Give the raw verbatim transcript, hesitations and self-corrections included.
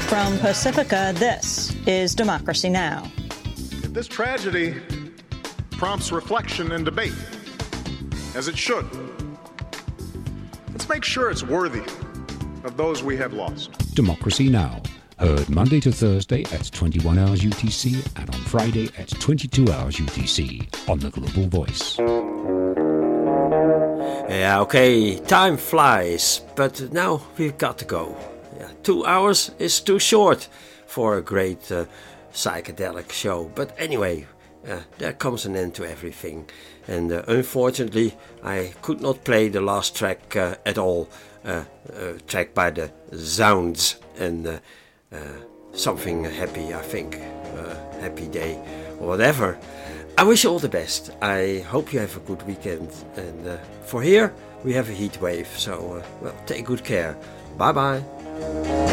From Pacifica, this is Democracy Now! This tragedy prompts reflection and debate, as it should. Let's make sure it's worthy of those we have lost. Democracy Now! Heard Monday to Thursday at twenty-one hours U T C and on Friday at twenty-two hours U T C on the Global Voice. Yeah, okay, time flies, but now we've got to go. Yeah, two hours is too short for a great uh, psychedelic show. But anyway, uh, there comes an end to everything. And uh, unfortunately, I could not play the last track uh, at all. Uh, uh, track by the Zounds and uh, uh, something happy, I think. Uh, happy day or whatever. I wish you all the best. I hope you have a good weekend. And uh, for here, we have a heat wave. So, uh, well, take good care. Bye-bye.